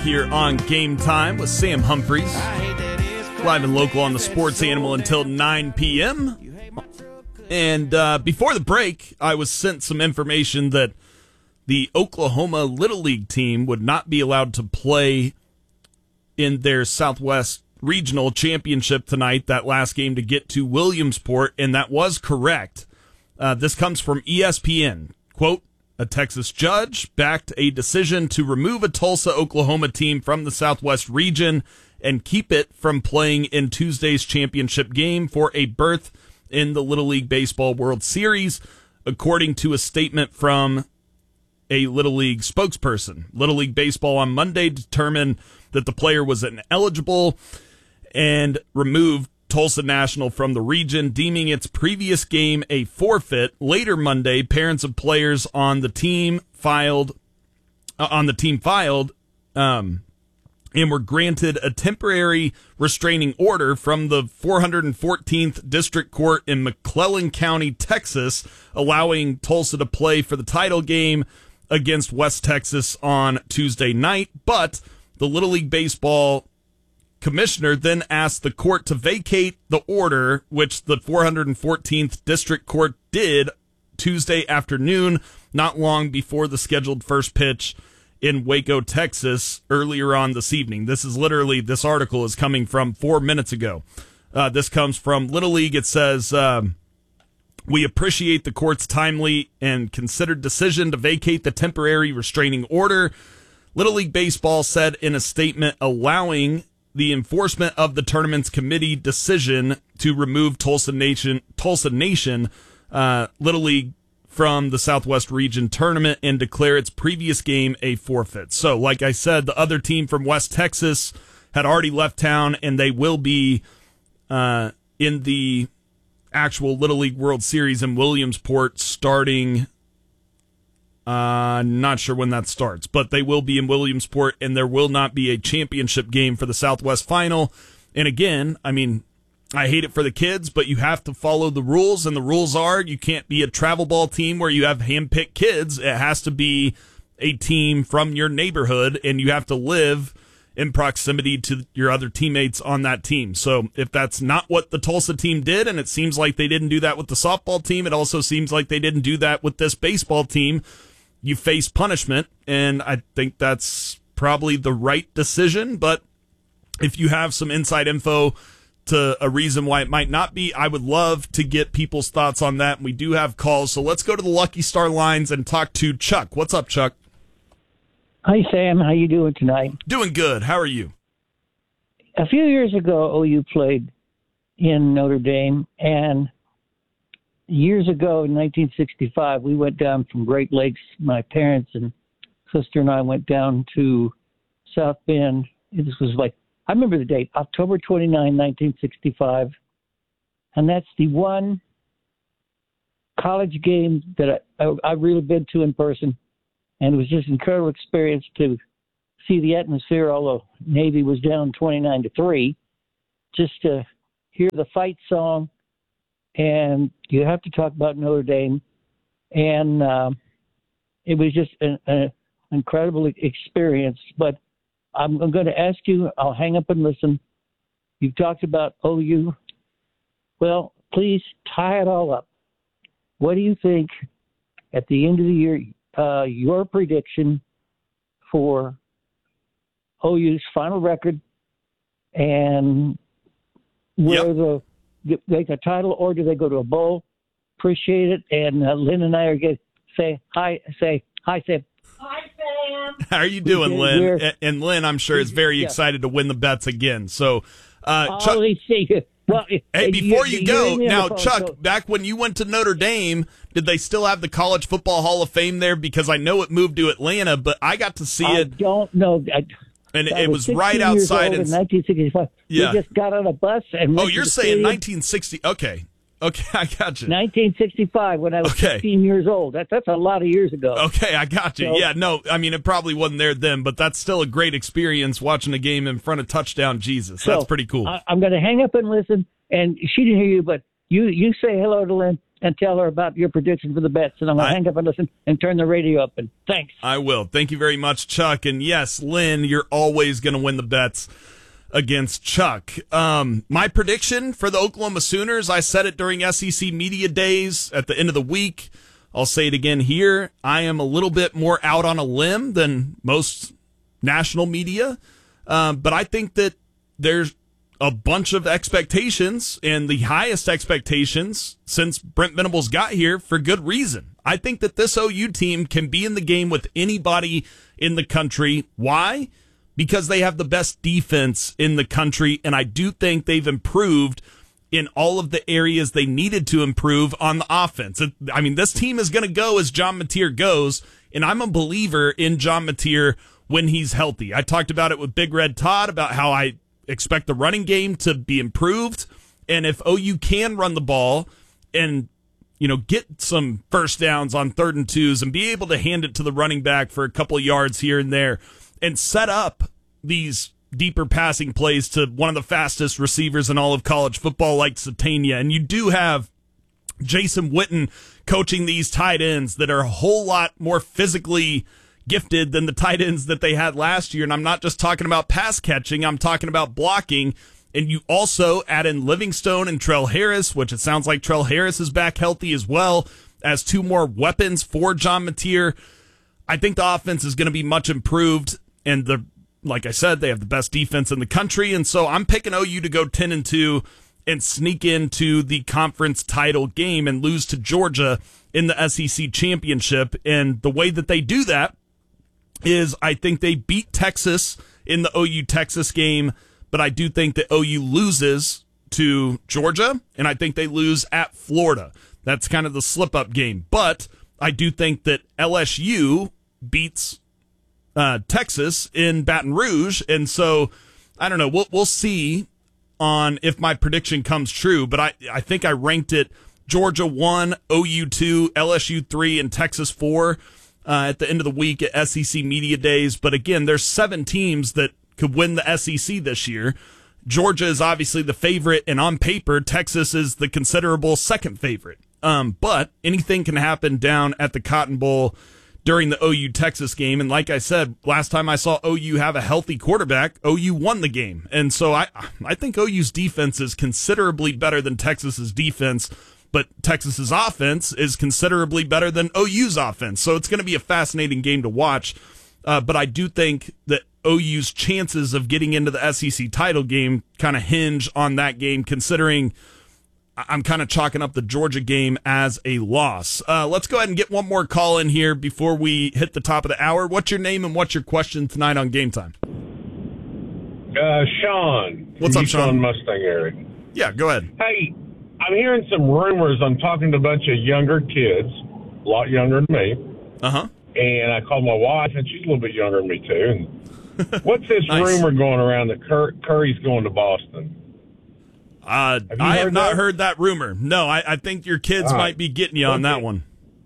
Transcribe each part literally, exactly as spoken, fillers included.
here on Game Time with Sam Humphreys. Live and local on the Sports Animal until nine p.m. And uh, before the break, I was sent some information that the Oklahoma Little League team would not be allowed to play in their Southwest Regional Championship tonight, that last game to get to Williamsport, and that was correct. Uh, this comes from E S P N. Quote, a Texas judge backed a decision to remove a Tulsa, Oklahoma team from the Southwest region and keep it from playing in Tuesday's championship game for a berth in the Little League Baseball World Series, according to a statement from a Little League spokesperson. Little League Baseball on Monday determined that the player was ineligible and removed Tulsa National from the region, deeming its previous game a forfeit. Later Monday, parents of players on the team filed uh, on the team filed um, and were granted a temporary restraining order from the four hundred fourteenth District Court in McClellan County, Texas, allowing Tulsa to play for the title game against West Texas on Tuesday night. But the Little League Baseball commissioner then asked the court to vacate the order, which the four hundred fourteenth District Court did Tuesday afternoon, not long before the scheduled first pitch in Waco, Texas, earlier on this evening. This is literally, this article is coming from four minutes ago. Uh, this comes from Little League. It says, um, we appreciate the court's timely and considered decision to vacate the temporary restraining order. Little League Baseball said in a statement allowing the enforcement of the tournament's committee decision to remove Tulsa Nation, Tulsa Nation, uh, Little League from the Southwest Region tournament and declare its previous game a forfeit. So, like I said, the other team from West Texas had already left town, and they will be uh, in the actual Little League World Series in Williamsport starting. Uh, not sure when that starts, but they will be in Williamsport, and there will not be a championship game for the Southwest Final. And again, I mean, I hate it for the kids, but you have to follow the rules, and the rules are you can't be a travel ball team where you have hand-picked kids. It has to be a team from your neighborhood, and you have to live in proximity to your other teammates on that team. So if that's not what the Tulsa team did, and it seems like they didn't do that with the softball team, it also seems like they didn't do that with this baseball team, you face punishment, and I think that's probably the right decision. But if you have some inside info to a reason why it might not be, I would love to get people's thoughts on that. And we do have calls, so let's go to the Lucky Star lines and talk to Chuck. What's up, Chuck? Hi, Sam. How you doing tonight? Doing good. How are you? A few years ago, O U played in Notre Dame, and years ago in nineteen sixty-five, we went down from Great Lakes. My parents and sister and I went down to South Bend. This was like, I remember the date, October twenty-ninth, nineteen sixty-five. And that's the one college game that I, I, I've really been to in person. And it was just an incredible experience to see the atmosphere, although Navy was down twenty-nine to three, just to hear the fight song. And you have to talk about Notre Dame. And um, it was just an, an incredible experience. But I'm, I'm going to ask you, I'll hang up and listen. You've talked about O U. Well, please tie it all up. What do you think at the end of the year, uh, your prediction for O U's final record and where Yep. the make a title, or do they go to a bowl? Appreciate it. And uh, Lynn and I are going to say hi, say hi, Sam. Hi, Sam. How are you doing, We're- Lynn? we're- And Lynn, I'm sure, is very Yeah. excited to win the bets again. So, uh, Oh, Chuck, let's see. Well, hey, before you, you're go, in there now, before- Chuck, so- back when you went to Notre Dame, did they still have the College Football Hall of Fame there? Because I know it moved to Atlanta, but I got to see I it, don't know. I, and I it was sixteen right years outside. old In, in nineteen sixty-five. Yeah. We just got on a bus and oh, went to you're the saying stadium. nineteen sixty? Okay. Okay, I got you. nineteen sixty-five when I was Okay. fifteen years old. That, that's a lot of years ago. Okay, I got you. So- yeah, no, I mean, it probably wasn't there then, but that's still a great experience watching a game in front of Touchdown Jesus. So, That's pretty cool. I, I'm going to hang up and listen. And she didn't hear you, but You you say hello to Lynn and tell her about your prediction for the bets, and I'm going to hang up and listen and turn the radio up. And thanks. I will. Thank you very much, Chuck. And yes, Lynn, you're always going to win the bets against Chuck. Um, my prediction for the Oklahoma Sooners, I said it during S E C Media Days at the end of the week. I'll say it again here. I am a little bit more out on a limb than most national media, um, but I think that there's a bunch of expectations and the highest expectations since Brent Venables got here for good reason. I think that this O U team can be in the game with anybody in the country. Why? Because they have the best defense in the country, and I do think they've improved in all of the areas they needed to improve on the offense. I mean, this team is going to go as John Mateer goes, and I'm a believer in John Mateer when he's healthy. I talked about it with Big Red Todd about how I expect the running game to be improved, and if O U can run the ball and, you know, get some first downs on third and twos and be able to hand it to the running back for a couple of yards here and there and set up these deeper passing plays to one of the fastest receivers in all of college football like Satania, and you do have Jason Witten coaching these tight ends that are a whole lot more physically gifted than the tight ends that they had last year. And I'm not just talking about pass catching, I'm talking about blocking. And you also add in Livingstone and Trell Harris, which it sounds like Trell Harris is back healthy as well, as two more weapons for John Mateer. I think the offense is going to be much improved, and the like I said, they have the best defense in the country, and so I'm picking O U to go ten and two and sneak into the conference title game and lose to Georgia in the S E C championship. And the way that they do that is I think they beat Texas in the O U Texas game, but I do think that O U loses to Georgia, and I think they lose at Florida. That's kind of the slip-up game. But I do think that L S U beats uh, Texas in Baton Rouge, and so I don't know. We'll, we'll see on if my prediction comes true, but I, I think I ranked it Georgia one, O U two, L S U three, and Texas four. Uh, at the end of the week at S E C Media Days. But again, there's seven teams that could win the S E C this year. Georgia is obviously the favorite, and on paper, Texas is the considerable second favorite. Um, but anything can happen down at the Cotton Bowl during the O U Texas game. And like I said, last time I saw O U have a healthy quarterback, O U won the game. And so I, I think O U's defense is considerably better than Texas's defense, but Texas's offense is considerably better than O U's offense. So it's going to be a fascinating game to watch. Uh, but I do think that O U's chances of getting into the S E C title game kind of hinge on that game, considering I'm kind of chalking up the Georgia game as a loss. Uh, let's go ahead and get one more call in here before we hit the top of the hour. What's your name and what's your question tonight on Game Time? Uh, Sean. What's up, Sean? Mustang area. Yeah, go ahead. Hey, I'm hearing some rumors. I'm talking to a bunch of younger kids, a lot younger than me. Uh-huh. And I called my wife, and she's a little bit younger than me, too. And what's this Nice. rumor going around that Cur- Curry's going to Boston? Uh, Have you I have heard not that? heard that rumor. No, I, I think your kids All right. might be getting you on Okay. that one.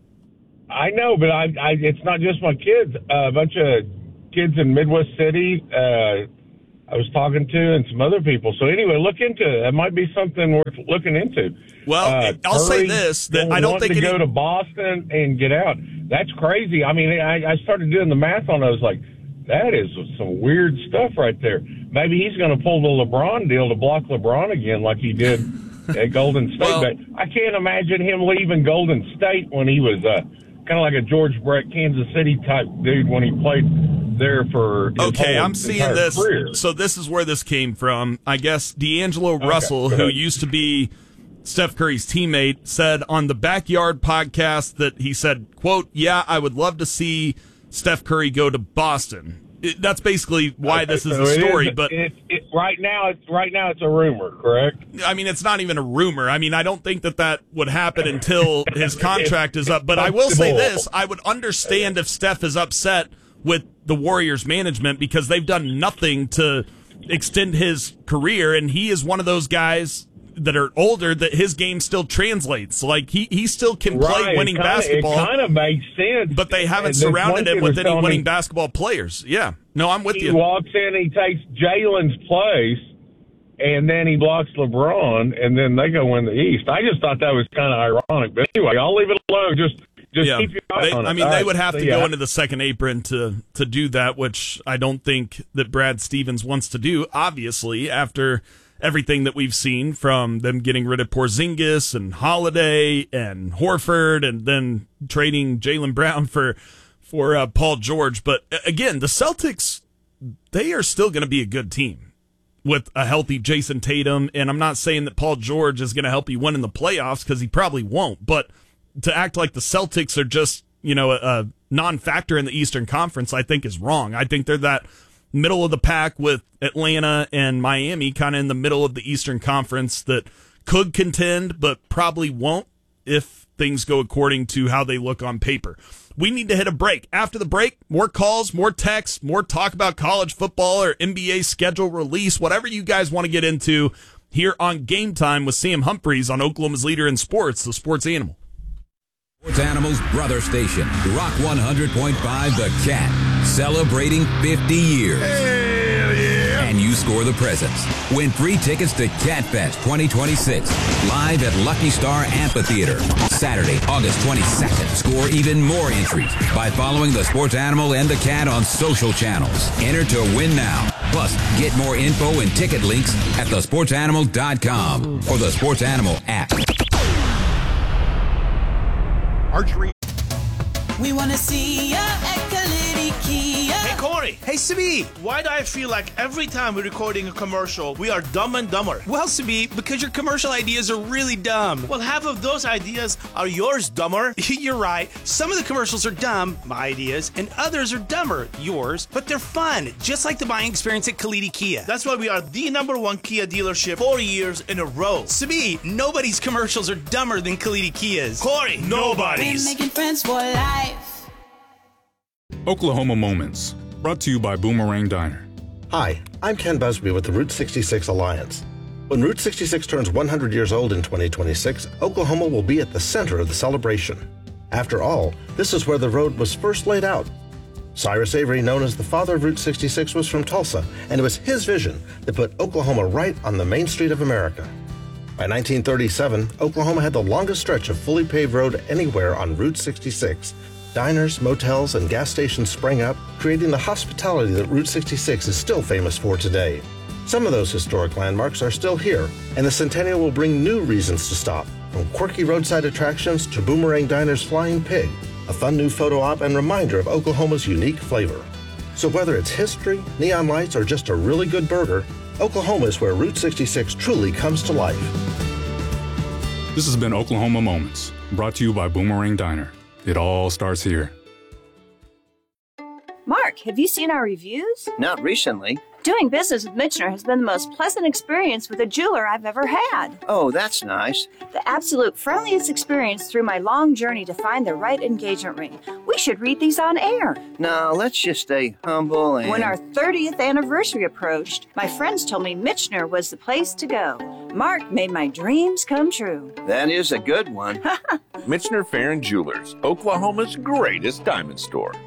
I know, but I, I, it's not just my kids. Uh, a bunch of kids in Midwest City uh, I was talking to and some other people. So anyway, look into it. It might be something worth looking into. Well, uh, I'll say Curry this, that I don't wanting think to any- go to Boston and get out. That's crazy. I mean, I, I started doing the math on it. I was like, that is some weird stuff right there. Maybe he's going to pull the LeBron deal to block LeBron again like he did at Golden State. Well- but I can't imagine him leaving Golden State when he was uh, kind of like a George Brett, Kansas City type dude when he played there for his Okay, whole I'm seeing entire this. career. So this is where this came from. I guess D'Angelo Okay, Russell, go who ahead. used to be Steph Curry's teammate, said on the Backyard podcast that he said, quote, yeah, I would love to see Steph Curry go to Boston. It, that's basically why this is So the it story. is- But it, it, right now, it's right now it's a rumor, correct? I mean, it's not even a rumor. I mean, I don't think that that would happen until his contract is up. But I will say this. I would understand if Steph is upset with the Warriors management because they've done nothing to extend his career. And he is one of those guys that are older that his game still translates. Like, he, he still can play Right, winning it kinda, basketball. It kind of makes sense. But they haven't And this surrounded one him kid with was any telling winning me basketball players. Yeah. No, I'm with He you. walks in, he takes Jalen's place, and then he blocks LeBron, and then they go win the East. I just thought that was kind of ironic. But anyway, I'll leave it alone. Just just yeah. keep your eye they, on it. I mean, All they right. would have See to ya. go into the second apron to, to do that, which I don't think that Brad Stevens wants to do, obviously, after everything that we've seen from them getting rid of Porzingis and Holiday and Horford and then trading Jaylen Brown for, for uh, Paul George. But again, the Celtics, they are still going to be a good team with a healthy Jason Tatum. And I'm not saying that Paul George is going to help you win in the playoffs because he probably won't. But to act like the Celtics are just, you know, a, a non-factor in the Eastern Conference, I think is wrong. I think they're that middle of the pack with Atlanta and Miami kind of in the middle of the Eastern Conference that could contend, but probably won't if things go according to how they look on paper. We need to hit a break. After the break, more calls, more texts, more talk about college football or N B A schedule release, whatever you guys want to get into here on Game Time with Sam Humphreys on Oklahoma's leader in sports, the Sports Animal. Sports Animal's brother station, Rock one hundred point five The Cat, celebrating fifty years. Hell yeah! And you score the presents. Win free tickets to Cat Fest twenty twenty-six, live at Lucky Star Amphitheater, Saturday, August twenty-second. Score even more entries by following the Sports Animal and The Cat on social channels. Enter to win now. Plus, get more info and ticket links at the sports animal dot com or the Sports Animal app. Archery. We want to see ya at Kalidi Kia. Hey, Corey. Hey, Sabi. Why do I feel like every time we're recording a commercial, we are dumb and dumber? Well, Sabi, because your commercial ideas are really dumb. Well, half of those ideas are yours, dumber. You're right. Some of the commercials are dumb, my ideas, and others are dumber, yours, but they're fun, just like the buying experience at Kalidi Kia. That's why we are the number one Kia dealership four years in a row. Sabi, nobody's commercials are dumber than Kalidi Kia's. Corey, nobody's. We're making friends for life. Oklahoma Moments, brought to you by Boomerang Diner. Hi, I'm Ken Busby with the Route sixty-six Alliance. When Route sixty-six turns one hundred years old in twenty twenty-six, Oklahoma will be at the center of the celebration. After all, this is where the road was first laid out. Cyrus Avery, known as the father of Route sixty-six, was from Tulsa, and it was his vision that put Oklahoma right on the main street of America. By nineteen thirty-seven, Oklahoma had the longest stretch of fully paved road anywhere on Route sixty-six. Diners, motels, and gas stations sprang up, creating the hospitality that Route sixty-six is still famous for today. Some of those historic landmarks are still here, and the Centennial will bring new reasons to stop, from quirky roadside attractions to Boomerang Diner's Flying Pig, a fun new photo op and reminder of Oklahoma's unique flavor. So whether it's history, neon lights, or just a really good burger, Oklahoma is where Route sixty-six truly comes to life. This has been Oklahoma Moments, brought to you by Boomerang Diner. It all starts here. Mark, have you seen our reviews? Not recently. Doing business with Michener has been the most pleasant experience with a jeweler I've ever had. Oh, that's nice. The absolute friendliest experience through my long journey to find the right engagement ring. We should read these on air. No, let's just stay humble and... When our thirtieth anniversary approached, my friends told me Michener was the place to go. Mark made my dreams come true. That is a good one. Michener Fair and Jewelers, Oklahoma's greatest diamond store.